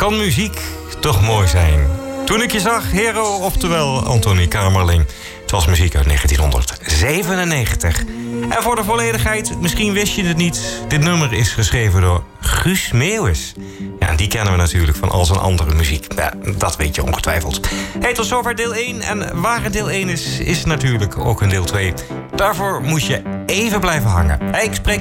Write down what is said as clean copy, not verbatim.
kan muziek toch mooi zijn. Toen ik je zag, Hero, oftewel Antonie Kamerling. Het was muziek uit 1997. En voor de volledigheid, misschien wist je het niet... dit nummer is geschreven door Guus Meeuwis. Ja, en die kennen we natuurlijk van al zijn andere muziek. Ja, dat weet je ongetwijfeld. Hey, tot zover deel 1. En waar het deel 1 is natuurlijk ook een deel 2. Daarvoor moet je even blijven hangen. Hey, ik spreek